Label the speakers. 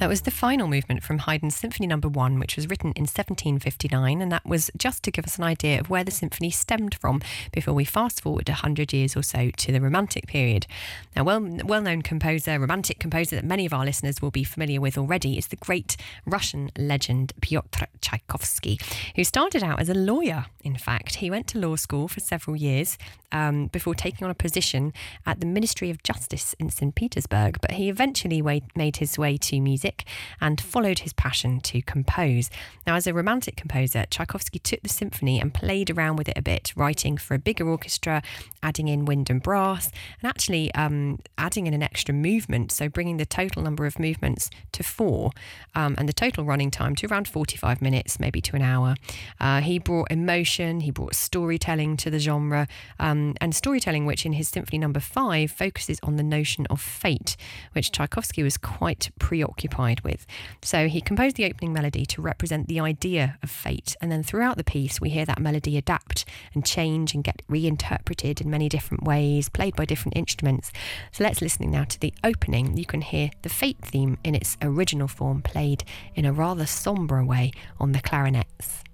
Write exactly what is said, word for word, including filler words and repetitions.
Speaker 1: That was the final movement from Haydn's Symphony Number One, which was written in seventeen fifty-nine, and that was just to give us an idea of where the symphony stemmed from before we fast forward one hundred years or so to the Romantic period. Now, well, well-known composer, Romantic composer that many of our listeners will be familiar with already is the great Russian legend Pyotr Tchaikovsky, who started out as a lawyer. In fact, he went to law school for several years um, before taking on a position at the Ministry of Justice in Saint Petersburg, but he eventually wa- made his way to music and followed his passion to compose. Now, as a Romantic composer, Tchaikovsky took the symphony and played around with it a bit, writing for a bigger orchestra, adding in wind and brass, and actually um, adding in an extra movement, so bringing the total number of movements to four, um, and the total running time to around forty-five minutes, maybe to an hour. Uh, he brought emotion, he brought storytelling to the genre, um, and storytelling which in his Symphony Number Five focuses on the notion of fate, which Tchaikovsky was quite preoccupied with. So he composed the opening melody to represent the idea of fate, and then throughout the piece we hear that melody adapt and change and get reinterpreted in many different ways, played by different instruments. So let's listen now to the opening. You can hear the fate theme in its original form played in a rather sombre way on the clarinets.